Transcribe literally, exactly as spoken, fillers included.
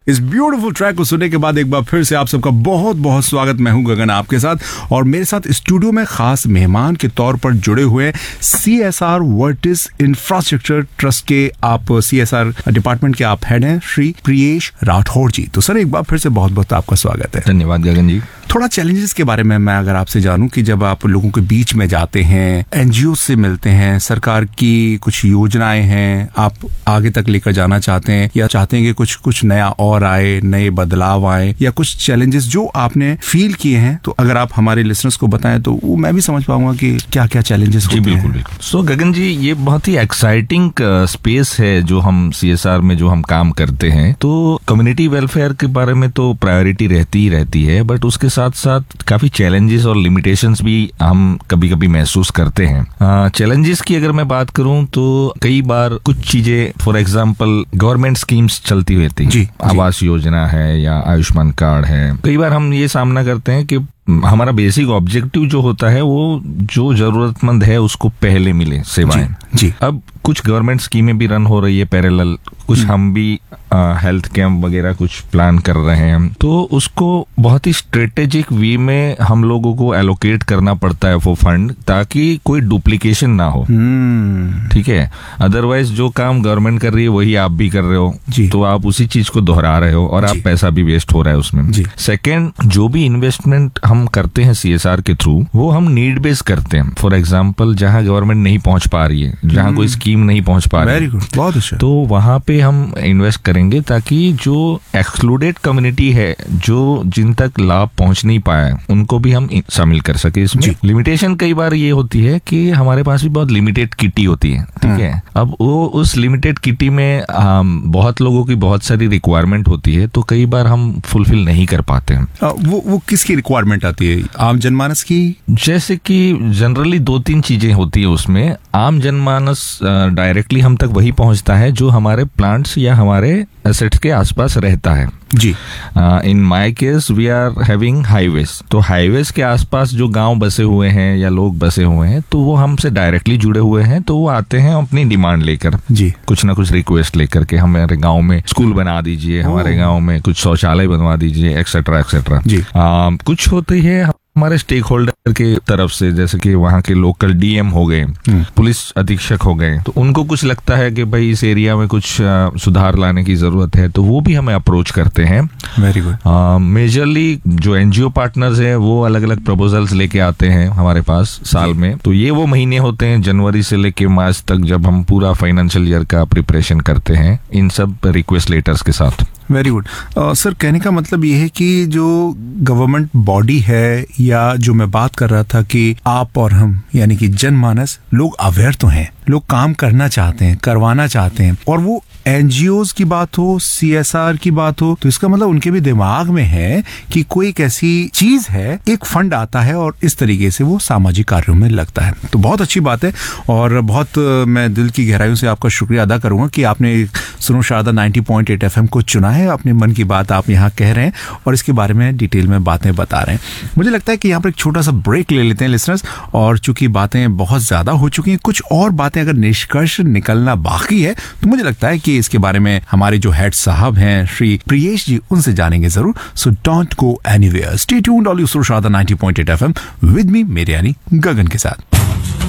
इस beautiful track को सुनने के बाद एक बार फिर से आप सबका बहुत बहुत स्वागत। मैं हूं गगन आपके साथ और मेरे साथ स्टूडियो में खास मेहमान के तौर पर जुड़े हुए C S R vertices infrastructure trust के आप सी एस आर डिपार्टमेंट के आप हेड हैं श्री प्रियेश राठौड़ जी। तो सर एक बार फिर से बहुत बहुत आपका स्वागत है। धन्यवाद गगन जी। थोड़ा चैलेंजेस के बारे में मैं अगर आपसे जानूं कि जब आप लोगों के बीच में जाते हैं, एनजीओ से मिलते हैं, सरकार की कुछ योजनाएं हैं आप आगे तक लेकर जाना चाहते हैं या चाहते हैं कि कुछ कुछ नया और आए, नए बदलाव आए या कुछ चैलेंजेस जो आपने फील किए हैं, तो अगर आप हमारे लिसनर्स को बताएं तो वो मैं भी समझ पाऊंगा कि क्या क्या चैलेंजेस होते हैं। बिल्कुल बिल्कुल। सो गगन जी, ये बहुत ही एक्साइटिंग स्पेस है जो हम सीएसआर में जो हम काम करते हैं। तो कम्युनिटी वेलफेयर के बारे में तो प्रायोरिटी रहती ही रहती है, बट उसके साथ साथ काफी चैलेंजेस और लिमिटेशंस भी हम कभी कभी महसूस करते हैं। चैलेंजेस की अगर मैं बात करूं तो कई बार कुछ चीजें, फॉर एग्जांपल गवर्नमेंट स्कीम्स चलती रहती हैं, आवास योजना है या आयुष्मान कार्ड है। कई बार हम ये सामना करते हैं कि हमारा बेसिक ऑब्जेक्टिव जो होता है वो जो जरूरतमंद है उसको पहले मिले सेवाएं। जी, जी। अब कुछ गवर्नमेंट स्कीमें भी रन हो रही है पैरेलल, कुछ हम भी हेल्थ कैंप वगैरह कुछ प्लान कर रहे हैं, तो उसको बहुत ही स्ट्रेटेजिक वे में हम लोगों को एलोकेट करना पड़ता है वो फंड, ताकि कोई डुप्लीकेशन ना हो। ठीक है, अदरवाइज जो काम गवर्नमेंट कर रही है वही आप भी कर रहे हो, तो आप उसी चीज को दोहरा रहे हो और आप पैसा भी वेस्ट हो रहा है उसमें। सेकेंड, जो भी इन्वेस्टमेंट हम करते हैं सीएसआर के थ्रू, वो हम नीड बेस करते हैं। फॉर एग्जाम्पल, जहां गवर्नमेंट नहीं पहुंच पा रही है, जहां कोई स्कीम नहीं पहुंच पा रही है, बहुत अच्छा, तो वहां पे हम इन्वेस्ट करेंगे ताकि जो एक्सक्लूडेड कम्युनिटी है, जो जिन तक लाभ पहुंच नहीं पाया है, उनको भी हम शामिल कर सके इसमें। लिमिटेशन कई बार ये होती है कि हमारे पास भी बहुत लिमिटेड किटी होती है। ठीक है, अब वो उस लिमिटेड किटी में हम बहुत लोगों की बहुत सारी रिक्वायरमेंट होती है, तो कई बार हम फुलफिल नहीं कर पाते हैं। आ, वो वो किसकी रिक्वायरमेंट आती है? आम जनमानस की? जैसे कि जनरली दो तीन चीजें होती है उसमें। आम जनमानस डायरेक्टली हम तक वही पहुंचता है जो हमारे प्लांट्स या हमारे एसेट्स के आसपास रहता है। जी, in my case we are having highways, तो हाईवेज के आसपास जो गांव बसे हुए हैं या लोग बसे हुए हैं, तो वो हमसे डायरेक्टली जुड़े हुए हैं, तो वो आते हैं अपनी डिमांड लेकर, जी, कुछ ना कुछ रिक्वेस्ट लेकर के हमारे गांव में स्कूल बना दीजिए, हमारे गांव में कुछ शौचालय बनवा दीजिए, एक्सेट्रा एक्सेट्रा। जी, आ, कुछ होती है हमारे स्टेक होल्डर के तरफ से, जैसे कि वहाँ के लोकल डीएम हो गए, पुलिस अधीक्षक हो गए, तो उनको कुछ लगता है कि भाई इस एरिया में कुछ सुधार लाने की जरूरत है, तो वो भी हमें अप्रोच करते हैं। Very good. मेजरली जो एनजीओ पार्टनर्स हैं वो अलग अलग प्रपोजल्स लेके आते हैं हमारे पास साल में, तो ये वो महीने होते हैं जनवरी से लेके मार्च तक जब हम पूरा फाइनेंशियल ईयर का प्रिपरेशन करते हैं इन सब रिक्वेस्ट लेटर्स के साथ। Very good. सर, कहने का मतलब ये है कि जो गवर्नमेंट बॉडी है या जो मैं बात कर रहा था कि आप और हम यानी कि जनमानस लोग अवेयर तो हैं, लोग काम करना चाहते हैं, करवाना चाहते हैं, और वो एनजीओज की बात हो, सीएसआर की बात हो, तो इसका मतलब उनके भी दिमाग में है कि कोई एक ऐसी चीज है, एक फंड आता है और इस तरीके से वो सामाजिक कार्यों में लगता है। तो बहुत अच्छी बात है और बहुत मैं दिल की गहराइयों से आपका शुक्रिया अदा करूंगा कि आपने सुनो शारदा नब्बे पॉइंट आठ एफएम को चुना है। अपने मन की बात आप यहाँ कह रहे हैं और इसके बारे में डिटेल में बातें बता रहे हैं। मुझे लगता है कि यहाँ पर एक छोटा सा ब्रेक ले लेते हैं लिसनर्स, और चूंकि बातें बहुत ज्यादा हो चुकी हैं, कुछ और बातें अगर निष्कर्ष निकलना बाकी है तो मुझे लगता है कि इसके बारे में हमारे जो हेड साहब हैं श्री प्रियेश जी, उनसे जानेंगे जरूर। So don't go anywhere, stay tuned on सुनो शारदा नब्बे पॉइंट आठ एफएम विद मी, मेरे यानी गगन के साथ।